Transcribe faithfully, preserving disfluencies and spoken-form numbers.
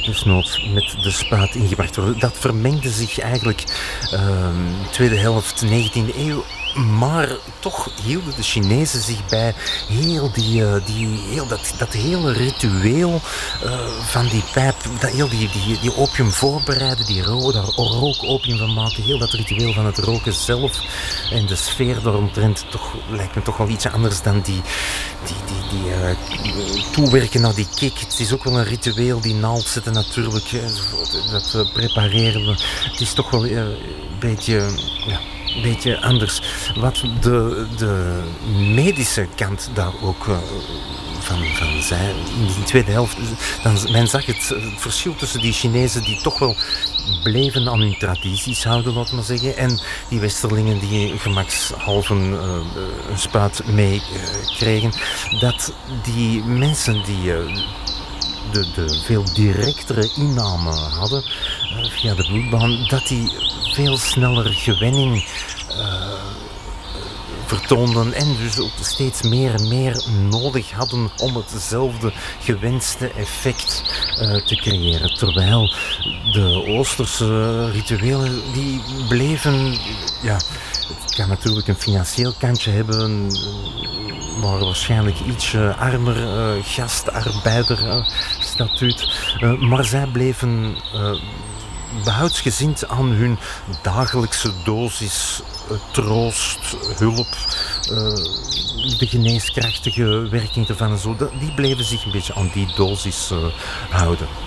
desnoods met de spuit ingebracht worden. Dat vermengde zich eigenlijk uh, tweede helft negentiende eeuw. Maar toch hielden de Chinezen zich bij heel, die, uh, die, heel dat, dat hele ritueel uh, van die pijp, dat heel die, die, die opium voorbereiden, die ro- daar rook opium van maken, heel dat ritueel van het roken zelf en de sfeer daaromtrent toch, lijkt me toch wel iets anders dan die, die, die, die uh, toewerken naar die kick. Het is ook wel een ritueel, die naald zetten natuurlijk, dat uh, prepareren. Het is toch wel uh, een beetje... Ja, een beetje anders. Wat de, de medische kant daar ook uh, van, van zei, in die tweede helft, dan, men zag het, het verschil tussen die Chinezen die toch wel bleven aan hun tradities houden, laat maar zeggen, en die Westerlingen die gemakshalve uh, een spuit mee uh, kregen, dat die mensen die... Uh, De, de veel directere inname hadden uh, via de bloedbaan, dat die veel sneller gewenning uh, vertoonden en dus ook steeds meer en meer nodig hadden om hetzelfde gewenste effect uh, te creëren. Terwijl de Oosterse rituelen die bleven, ja, het kan natuurlijk een financieel kantje hebben, maar waarschijnlijk iets uh, armer uh, gastarbeider uh, statuut. Uh, maar zij bleven uh, behoudsgezind aan hun dagelijkse dosis uh, troost, hulp, uh, de geneeskrachtige werking ervan en zo. Die bleven zich een beetje aan die dosis uh, houden.